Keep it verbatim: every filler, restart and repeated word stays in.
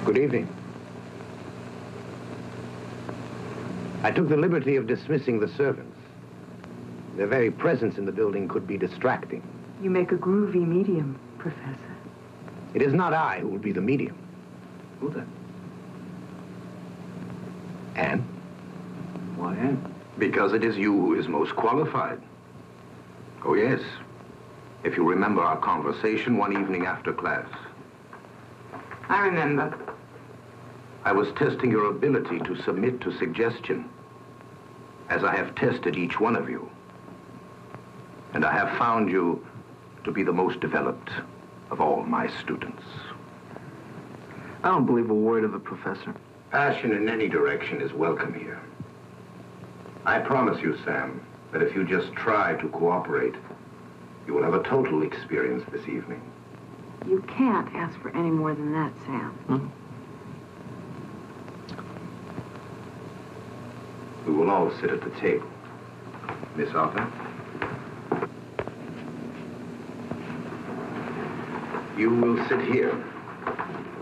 Good evening. I took the liberty of dismissing the servants. Their very presence in the building could be distracting. You make a groovy medium, Professor. It is not I who will be the medium. Who then? Anne? Why, Anne? Because it is you who is most qualified. Oh, yes. If you remember our conversation one evening after class. I remember. I was testing your ability to submit to suggestion, as I have tested each one of you. And I have found you to be the most developed of all my students. I don't believe a word of it, Professor. Passion in any direction is welcome here. I promise you, Sam, that if you just try to cooperate, you will have a total experience this evening. You can't ask for any more than that, Sam. Hmm? We will all sit at the table. Miss Arthur? You will sit here.